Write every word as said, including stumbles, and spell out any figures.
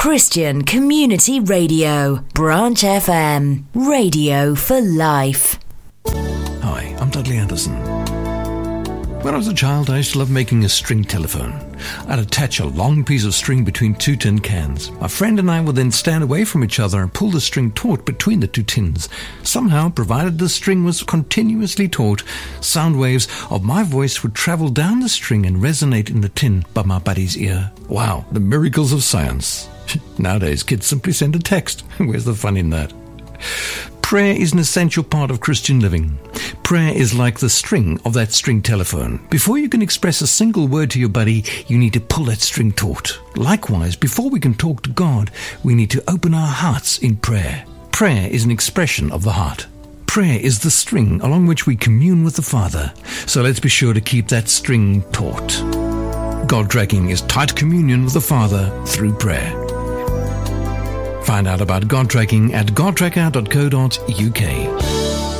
Christian Community Radio, Branch F M, radio for life. Hi, I'm Dudley Anderson. When I was a child, I used to love making a string telephone. I'd attach a long piece of string between two tin cans. My friend and I would then stand away from each other and pull the string taut between the two tins. Somehow, provided the string was continuously taut, sound waves of my voice would travel down the string and resonate in the tin by my buddy's ear. Wow, the miracles of science. Nowadays, kids simply send a text. Where's the fun in that? Prayer is an essential part of Christian living. Prayer is like the string of that string telephone. Before you can express a single word to your buddy, you need to pull that string taut. Likewise, before we can talk to God, we need to open our hearts in prayer. Prayer is an expression of the heart. Prayer is the string along which we commune with the Father. So let's be sure to keep that string taut. God tracking is tight communion with the Father through prayer. Find out about God tracking at god tracker dot co dot uk.